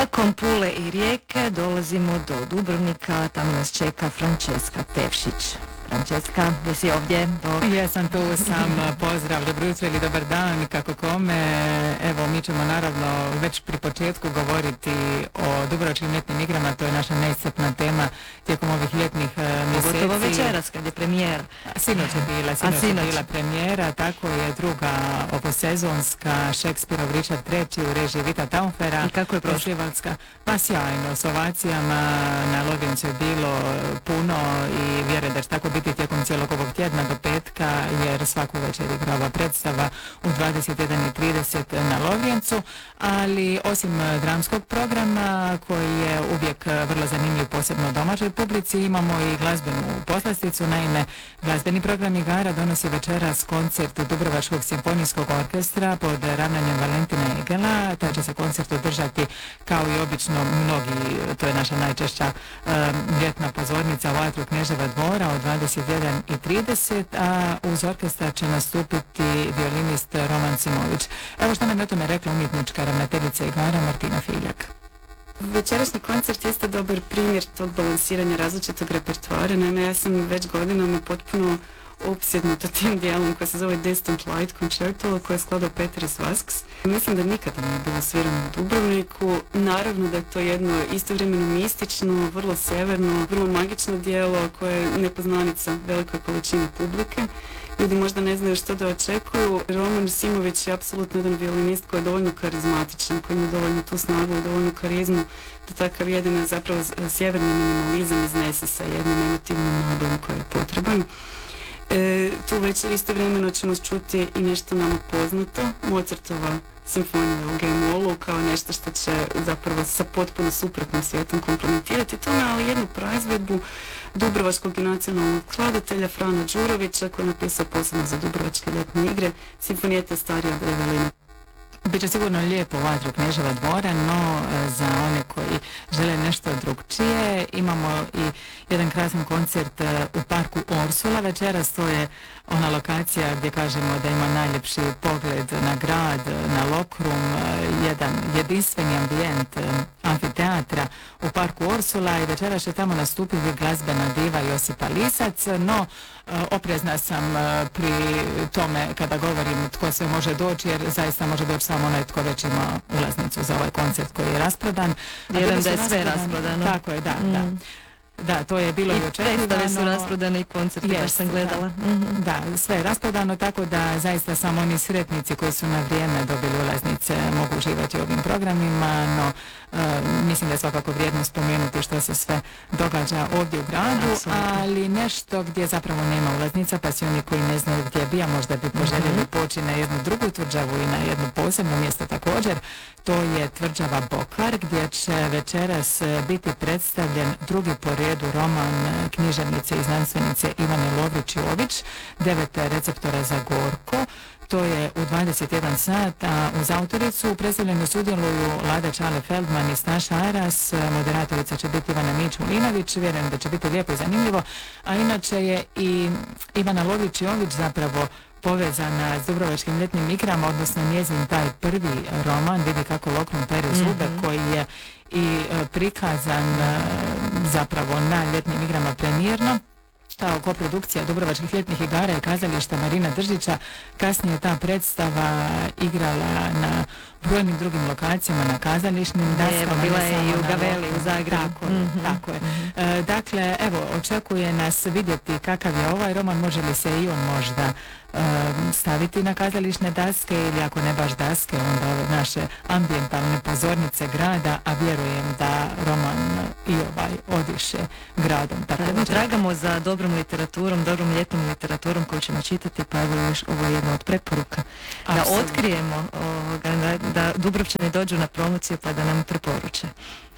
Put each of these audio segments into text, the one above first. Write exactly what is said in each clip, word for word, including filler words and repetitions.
Vlakom Pule i Rijeke dolazimo do Dubrovnika, tamo nas čeka Franceska Tevšić. Franceska, jesi ovdje? Do... Jesam tu, sam pozdrav, dobro jutro ili dobar dan, kako kome. Evo, mi ćemo naravno već pri početku govoriti o dubrovačkim ljetnim igrama, to je naša neiscrpna tema tijekom ovih ljetnih uh, mjeseci. Pogotovo večeras kad je premijera. Sinoć je bila, sinoć je bila premijera, tako je druga ovosezonska, Šekspirov Richard treći u režiji Vita Taunfera. I kako je prošla? Pa sjajno, s ovacijama, na Lovrincu je bilo puno i vjerujem da će tako biti tijekom cijelog ovog tjedna do petka, jer svaku večer igra ova predstava u dvadeset jedan i trideset na Lovrijencu, ali osim dramskog programa koji je uvijek vrlo zanimljiv posebno domaćoj publici, imamo i glazbenu poslasticu. Naime, glazbeni program igara donosi večeras koncert Dubrovačkog simfonijskog orkestra pod ravnanjem Valentina Egela. Taj će se koncert održati kao i obično mnogi, to je naša najčešća um, ljetna pozornica u Atriju Kneževa dvora od dvadeset jedan i trideset, a uz orkestar će nastupiti violinist Roman Simović. Evo što nam je o tome rekla umjetnička ravnateljica igara Martina Filjak. Večerašnji koncert jeste dobar primjer tog balansiranja različitog repertoara. Naime, ja sam već godinama potpuno opsjednuta tim dijelom koji se zove Distant Light Concerto, koje je skladao Peter Vasks. Mislim da nikada nije bilo svirano u Dubrovniku. Naravno da je to jedno istovremeno mistično, vrlo severno, vrlo magično dijelo koje je nepoznanica velikoj količini publike. Ljudi možda ne znaju što da očekuju. Roman Simović je apsolutno jedan violinist koji je dovoljno karizmatičan, koji ima dovoljno tu snagu, dovoljno karizmu, da takav jedan zapravo sjeverni minimalizam iznese sa jednom emotivnom nabom koji je potreban. E, tu već istovremeno ćemo čuti i nešto nama poznato, Mozartova simfonija u G-molu, kao nešto što će zapravo sa potpuno suprotnim svijetom komplementirati tome, ali jednu praizvedbu Dubrovačkog i nacionalnog skladatelja Frana Đurovića, koji je napisao posebno za Dubrovačke ljetne igre, Simfonijeta starija Brevelina. Biće sigurno lijepo u Atriju Kneževa dvora, no za one koji žele nešto drugčije imamo i jedan krasan koncert u parku Orsula. Večeras to je ona lokacija gdje kažemo da ima najljepši pogled na grad, na Lokrum, jedan jedinstveni ambijent amfiteatra u parku Orsula, i večeras će tamo nastupiti glazbena diva Josipa Lisac, no oprezna sam pri tome kada govorim tko sve može doći, jer zaista može doći samo onaj tko već ima ulaznicu za ovaj koncert koji je rasprodan. Vjerujem da je sve rasprodano. Tako je, da, mm. da. Da, to je bilo i očekivano. I predstave su rasprodane i koncerti, yes, baš sam gledala. Da, mm-hmm. da, sve je rasprodano, tako da zaista samo oni sretnici koji su na vrijeme dobili ulaznice mogu uživati u ovim programima, no uh, mislim da je svakako vrijedno spomenuti što se sve događa ovdje u gradu, absolutno. Ali nešto gdje zapravo nema ulaznica, pa si oni koji ne znaju gdje bi, a možda bi poželjeli mm-hmm. poći na jednu drugu tvrđavu i na jedno posebno mjesto također, to je tvrđava Bokvar, gdje će večeras biti predstavljen drugi po redu roman književnice i znanstvenice Ivane Lovrić-Jović, Devet receptora za gorko. To je u dvadeset jedan sat, a uz autoricu u predstavljanju sudjeluju Lada Čale Feldman i Staša Aras, moderatorica će biti Ivana Mić-Ulinović, vjerujem da će biti lijepo i zanimljivo, a inače je i Ivana Lovrić-Jović zapravo povezana s Dubrovačkim ljetnim igrama, odnosno njezin taj prvi roman, Vidi kako Lokrum pere zube, mm-hmm. koji je i prikazan zapravo na ljetnim igrama premijerno kao koprodukcija Dubrovačkih ljetnih igara i kazališta Marina Držića. Kasnije ta predstava igrala na brojnim drugim lokacijama, na kazališnim daskama. Bila je i u Gaveli, u Zagrebu. Tako, mm-hmm. tako je. Mm-hmm. E, dakle, evo, očekuje nas vidjeti kakav je ovaj roman, može li se i on možda staviti na kazališne daske, ili ako ne baš daske, onda ove naše ambijentalne pozornice grada, a vjerujem da roman i ovaj odiše gradom. Tako tragamo za dobrom literaturom, dobrom ljetnom literaturom koju ćemo čitati, pa evo još ovo je jedna od preporuka. Da Absolutno. otkrijemo, ovoga, da, da Dubrovčani dođu na promociju pa da nam preporuče.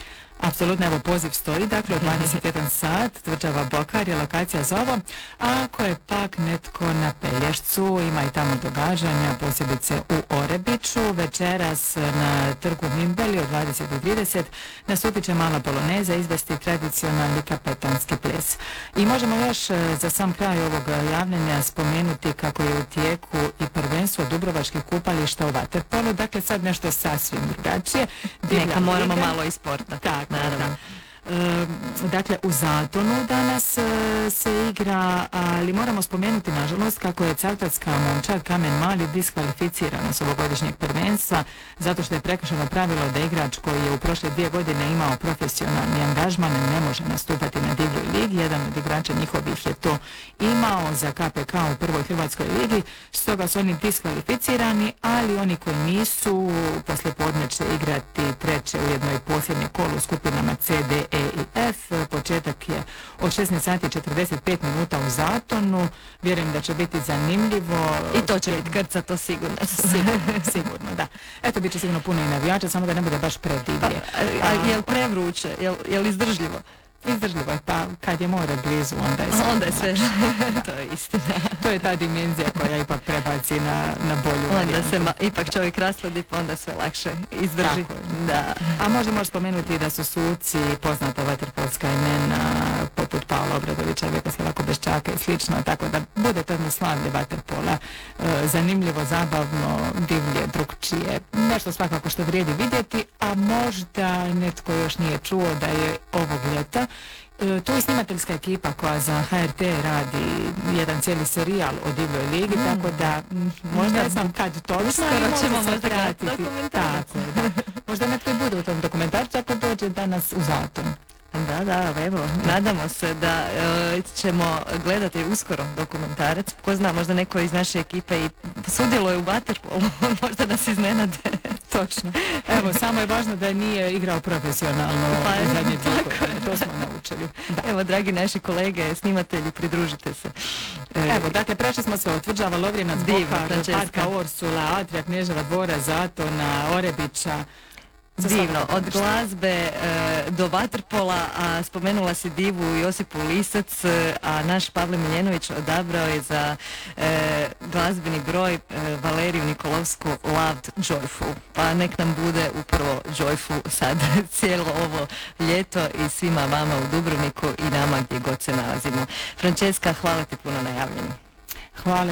Apsolutno, evo poziv stoji, dakle, od dvadeset jedan sat, tvrđava Bokar je lokacija za ovo, a ako je pak netko na Pelješcu, ima i tamo događanja, posebice u Orebiću, večeras na trgu Mimbeli od dvadeset do trideset nastupit će mala poloneza, izvesti tradicionalni kapetanski ples. I možemo još e, za sam kraj ovog javljanja spomenuti kako je u tijeku i prvenstvo dubrovačkih kupališta u vaterpolu, dakle sad nešto sasvim drugačije. Neka moramo malo i sporta. Tak, naravno. da. E, dakle, u Zatonu danas e, se igra, ali moramo spomenuti, nažalost, kako je cavtatska momčad Kamen Mali diskvalificirana s ovogodišnjeg prvenstva, zato što je prekršeno pravilo da igrač koji je u prošle dvije godine imao profesionalni angažman ne može nastupati na divljoj ligi. Jedan od igrača njihovih je to imao za K P K u prvoj hrvatskoj ligi, stoga su oni diskvalificirani, ali oni koji nisu, poslije podne će igrati treće u jednoj posljednje kolu u skupinama C, D, E i F. Početak je od šesnaest sati i četrdeset pet minuta u Zatonu. Vjerujem da će biti zanimljivo. I to će biti krca, to sigurno. Sigurno, sigurno, da. Eto, bit će sigurno puno i navijača, samo da ne bude baš predivlje. Pa, a, a je li prevruće? Je li, je li izdržljivo? Izdržljivo je, pa kad je more blizu, onda je sve. Onda je sve, to je istina. To je ta dimenzija koja ipak prebaci na, na bolju Onda varijantu. se ma, ipak čovjek rasladi, pa onda sve lakše izdrži. Tako, da. A možda možeš spomenuti da su suci poznata vaterpolska imena poput Pavla Obradovića, Vjekoslava Kobeščaka i slično, tako da bude to jedno slavlje vaterpola, e, zanimljivo, zabavno, divlje, drugčije, nešto svakako što vrijedi vidjeti, a možda netko još nije čuo da je ovog ljeta E, tu je snimateljska ekipa koja za H R T radi jedan cijeli serijal o divljoj ligi, mm. tako da m, možda ne znam kad točno, uskoro ćemo se možda pratiti. dokumentarac. Tako, da. Možda netko i bude u tom dokumentarcu ako dođe danas u Zaton. Da, da, evo, nadamo se da e, ćemo gledati uskoro dokumentarac. Ko zna, možda neko iz naše ekipe i sudjeluje u vaterpolu, možda nas iznenade. Točno. Evo, samo je važno da nije igrao profesionalno Pa, u zadnje dvije tako godine. To smo naučili. Da. Evo, dragi naši kolege, snimatelji, pridružite se. E, Evo, dakle, prešli smo sve od Tvrđava, Lovrinac, Divno, Bokar, Frančeska. Parka Orsula, Adria, Knježeva dvora, Zatona, Orebića. Za Divno, svakako od nešto. glazbe e, do vaterpola, a spomenula si divu Josipu Lisac, e, a naš Pavle Miljenović odabrao je za e, glazbeni broj e, Valeriju Nikolovsku Loved Joyful. Pa nek nam bude upravo Joyful sad cijelo ovo ljeto i svima vama u Dubrovniku i nama gdje god se nalazimo. Frančeska, hvala ti puno na javljanju. Hvala